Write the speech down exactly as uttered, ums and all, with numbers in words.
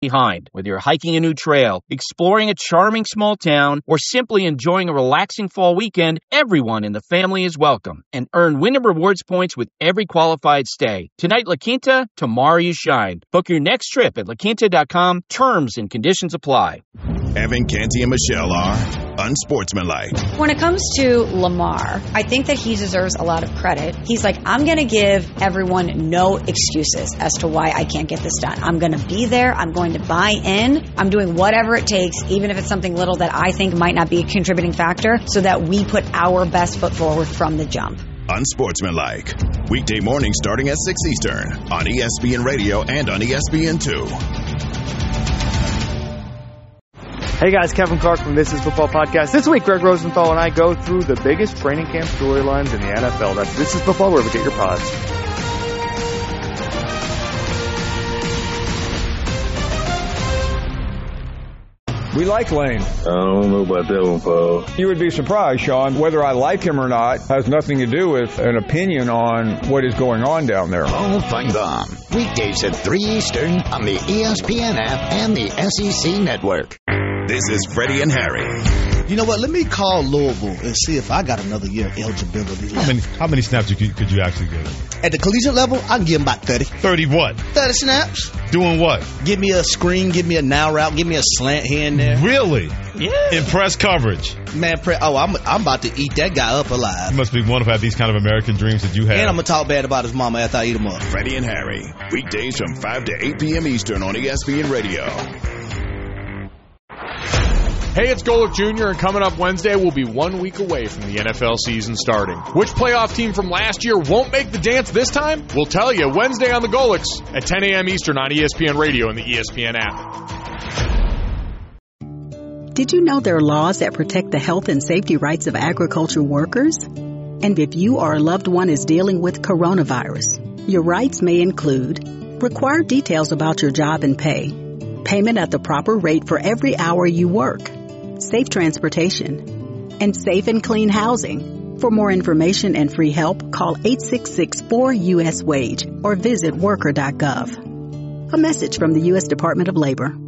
behind. Whether you're hiking a new trail, exploring a charming small town, or simply enjoying a relaxing fall weekend, everyone in the family is welcome. And earn Wyndham Rewards points with every qualified stay. Tonight, La Quinta, tomorrow you shine. Book your next trip at la quinta dot com. Terms and conditions apply. Evan, Canty, and Michelle are unsportsmanlike. When it comes to Lamar, I think that he deserves a lot of credit. He's like, I'm going to give everyone no excuses as to why I can't get this done. I'm going to be there. I'm going to buy in. I'm doing whatever it takes, even if it's something little that I think might not be a contributing factor, so that we put our best foot forward from the jump. Unsportsmanlike. Weekday mornings starting at six Eastern on E S P N Radio and on E S P N two. Hey guys, Kevin Clark from This Is Football Podcast. This week, Greg Rosenthal and I go through the biggest training camp storylines in the N F L. That's This Is Football, wherever you get your pods. We like Lane. I don't know about that one, Paul. You would be surprised, Sean. Whether I like him or not has nothing to do with an opinion on what is going on down there. Paul Feinbaum. Weekdays at three Eastern on the E S P N app and the S E C Network. This is Freddie and Harry. You know what? Let me call Louisville and see if I got another year eligibility left. How many, how many snaps could, could you actually get him? At the collegiate level, I can give him about thirty. thirty what? thirty snaps. Doing what? Give me a screen, give me a now route, give me a slant here and there. Really? Yeah. In press coverage? Man, pre- oh, I'm I'm about to eat that guy up alive. You must be wonderful to have these kind of American dreams that you have. And I'm going to talk bad about his mama after I eat him up. Freddie and Harry. Weekdays from five to eight p.m. Eastern on E S P N Radio. Hey, it's Golick Junior, and coming up Wednesday, we'll be one week away from the N F L season starting. Which playoff team from last year won't make the dance this time? We'll tell you Wednesday on the Golicks at ten a.m. Eastern on E S P N Radio and the E S P N app. Did you know there are laws that protect the health and safety rights of agriculture workers? And if you or a loved one is dealing with coronavirus, your rights may include required details about your job and pay, payment at the proper rate for every hour you work, safe transportation, and safe and clean housing. For more information and free help, call eight six six, four U S, W A G E or visit worker dot gov. A message from the U S Department of Labor.